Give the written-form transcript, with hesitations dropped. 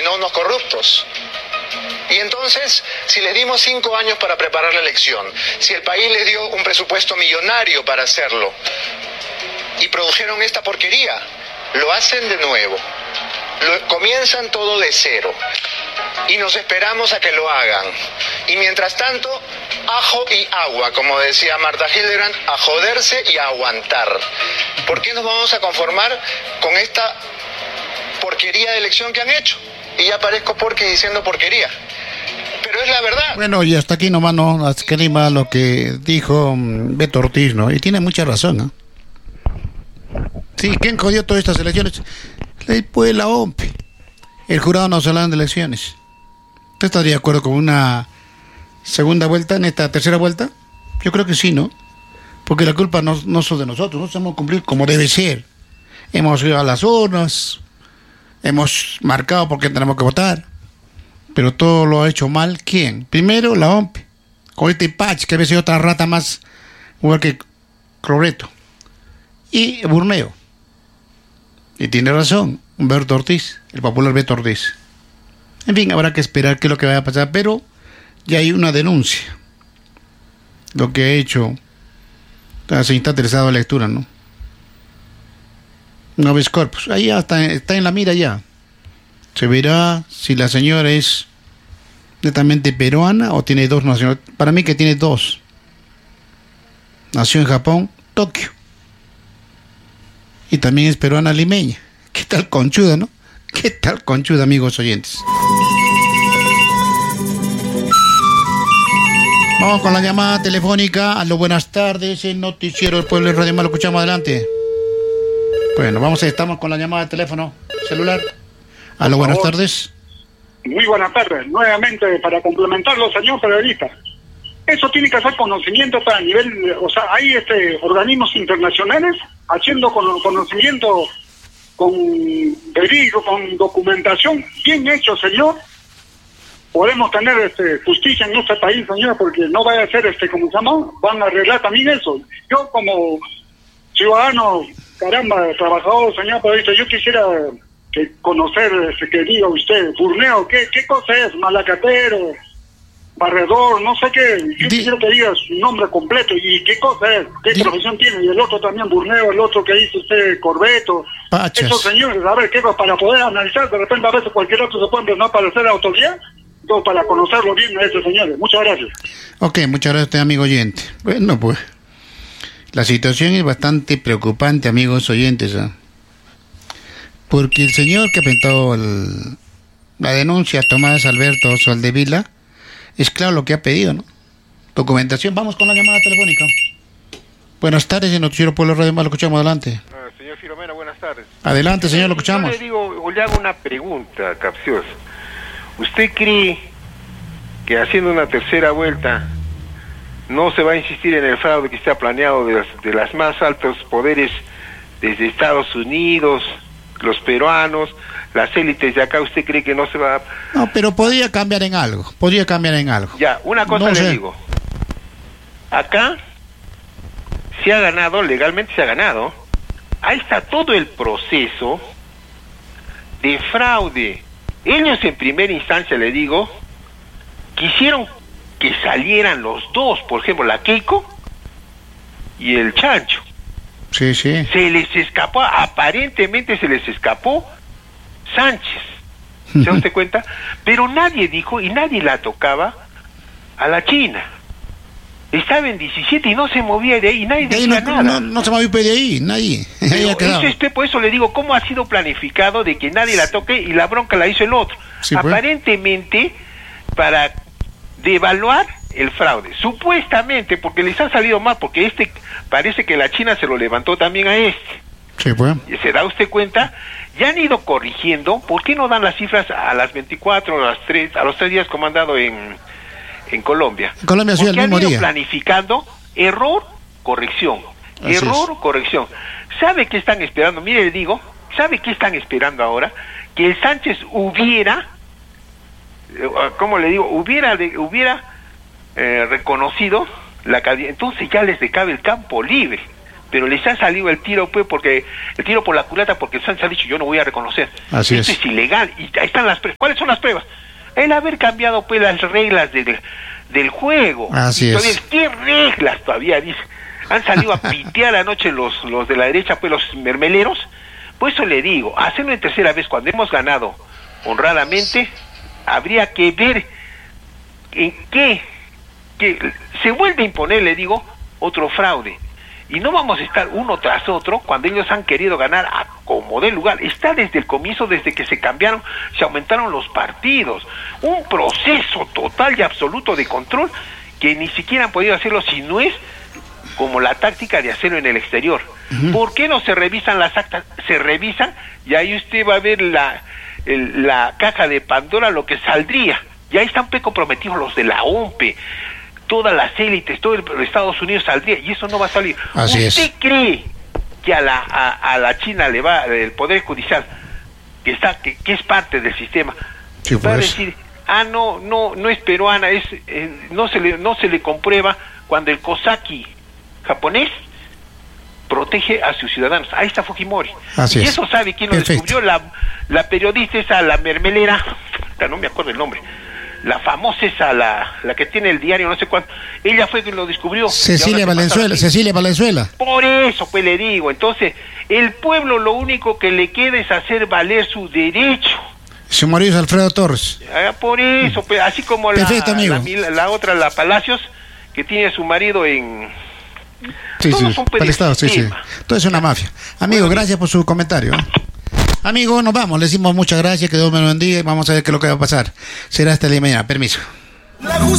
no unos corruptos. Y entonces, si les dimos 5 años para preparar la elección, si el país les dio un presupuesto millonario para hacerlo, y produjeron esta porquería, lo hacen de nuevo. Comienzan todo de cero. Y nos esperamos a que lo hagan. Y mientras tanto, ajo y agua, como decía Marta Hildebrand, a joderse y a aguantar. ¿Por qué nos vamos a conformar con esta porquería de elección que han hecho? Y ya parezco porque diciendo porquería. Pero es la verdad. Bueno, y hasta aquí nomás no escriba lo que dijo Beto Ortiz, ¿no? Y tiene mucha razón, ¿no? Sí, ¿quién jodió todas estas elecciones? Pues la OMP. El Jurado Nacional de Elecciones. ¿Usted estaría de acuerdo con una segunda vuelta en esta tercera vuelta? Yo creo que sí, ¿no? Porque la culpa no son de nosotros, no hemos cumplido como debe ser. Hemos ido a las urnas, hemos marcado por qué tenemos que votar, pero todo lo ha hecho mal. ¿Quién? Primero la OMP, con este patch que había sido otra rata más, igual que Cloreto. Y Burneo. Y tiene razón, Humberto Ortiz, el popular Beto Ortiz. En fin, habrá que esperar qué es lo que vaya a pasar, pero ya hay una denuncia. Lo que ha hecho la señorita Teresa Lectura, ¿no? Noves Corpus, ahí ya está en la mira ya. Se verá si la señora es netamente peruana o tiene dos nacionalidades. Para mí que tiene dos. Nació en Japón, Tokio. Y también es peruana limeña. ¿Qué tal conchuda, no? ¿Qué tal conchuda, amigos oyentes? Vamos con la llamada telefónica. Aló, buenas tardes. El noticiero del Pueblo de Radio Más, lo escuchamos adelante. Bueno, estamos con la llamada de teléfono celular. Aló, buenas tardes. Muy buenas tardes. Nuevamente, para complementarlo, señor periodista. Eso tiene que ser conocimiento para nivel, o sea, hay organismos internacionales haciendo conocimiento con verídico, con documentación bien hecho, señor. Podemos tener justicia en nuestro país, señor, porque no vaya a ser, ¿cómo se llama? Van a arreglar también eso. Yo como ciudadano, caramba, trabajador, señor periodista, yo quisiera conocer, que diga usted, Burneo, ¿qué cosa es? Malacatero, barredor, no sé qué. Yo quisiera que diga su nombre completo y qué cosa es, qué profesión tiene. Y el otro también, Burneo, el otro que dice usted, Corbeto. Pachas. Esos señores, a ver, ¿qué para poder analizar? De repente a veces cualquier otro se puede no parecer autoridad. Todo para conocerlo bien a esos señores. Muchas gracias. Ok, muchas gracias a usted, amigo oyente. Bueno, pues la situación es bastante preocupante, amigos oyentes, ¿eh? Porque el señor que presentó la denuncia, Tomás Alberto Soldevila, es claro lo que ha pedido, ¿no? Documentación. Vamos con la llamada telefónica. Buenas tardes, el noticiero Pueblo Radio Más, lo escuchamos, adelante. Señor Filomena, buenas tardes. Adelante, señor, lo escuchamos. Yo le hago una pregunta capciosa. ¿Usted cree que haciendo una tercera vuelta no se va a insistir en el fraude que está planeado de las más altos poderes desde Estados Unidos, los peruanos, las élites de acá? ¿Usted cree que no se va a...? No, pero podría cambiar en algo, Ya, una cosa no le sé. digo. Acá se ha ganado, legalmente se ha ganado. Ahí está todo el proceso de fraude. Ellos en primera instancia, le digo, quisieron que salieran los dos, por ejemplo, la Keiko y el Chancho. Sí, sí. Se les escapó, aparentemente se les escapó Sánchez. ¿Se da usted cuenta? Pero nadie dijo y nadie la tocaba a la China. Estaba en 17 y no se movía de ahí y nadie decía nada. No se movió de ahí, nadie. Ahí ha quedado. Por eso le digo, ¿cómo ha sido planificado de que nadie la toque y la bronca la hizo el otro? Sí, pues. Aparentemente, para devaluar el fraude. Supuestamente, porque les ha salido mal, porque parece que la China se lo levantó también a este. Sí, pues. ¿Se da usted cuenta? Ya han ido corrigiendo. ¿Por qué no dan las cifras a las 24, a los 3 días como han dado en Colombia? En Colombia sí, el mismo han ido día. planificando error, corrección. Así Error, es. corrección. ¿Sabe qué están esperando? Mire, le digo, ¿sabe qué están esperando ahora? Que el Sánchez hubiera, ¿cómo le digo? Hubiera reconocido la calidad. Entonces ya les decabe el campo libre. pero les ha salido el tiro, pues, porque el tiro por la culata, porque se han dicho, yo no voy a reconocer. Así Esto es ilegal, y ahí están las pruebas. ¿Cuáles son las pruebas? El haber cambiado, pues, las reglas del juego. Así todavía, es. ¿qué reglas todavía? Dice, han salido a pitear anoche los de la derecha, pues, los mermeleros. Por eso le digo, hacerlo en tercera vez, cuando hemos ganado honradamente, habría que ver en qué que se vuelve a imponer, le digo, otro fraude. Y no vamos a estar uno tras otro cuando ellos han querido ganar a como dé lugar. Está desde el comienzo, desde que se cambiaron, se aumentaron los partidos. Un proceso total y absoluto de control que ni siquiera han podido hacerlo si no es como la táctica de hacerlo en el exterior. ¿Por qué no se revisan las actas? Se revisan y ahí usted va a ver la caja de Pandora, lo que saldría. Y ahí están comprometidos los de la OMPE. Todas las élites, todo el Estados Unidos saldría, y eso no va a salir. Así ¿Usted es. cree que a la China le va el Poder Judicial, que es parte del sistema, Sí, va a pues. decir, no es peruana, no se le comprueba cuando el Kosaki japonés protege a sus ciudadanos? Ahí está Fujimori. Así y es. eso sabe quién lo Perfecto. descubrió, la periodista esa, la mermelera, no me acuerdo el nombre, la famosa esa, la que tiene el diario no sé cuánto, ella fue quien lo descubrió. Cecilia Valenzuela. Por eso, pues le digo, entonces, el pueblo lo único que le queda es hacer valer su derecho. Su marido es Alfredo Torres. Por eso, pues, así como Perfecto, amigo. la otra, la Palacios, que tiene a su marido en... Sí, Todos sí, son para el Estado, sí, sí. sistema. Todo es una mafia. Amigo, Bueno, gracias por su comentario. Amigo, nos vamos. Le decimos muchas gracias, que Dios me lo bendiga y vamos a ver qué es lo que va a pasar. Será hasta el día de mañana. Permiso.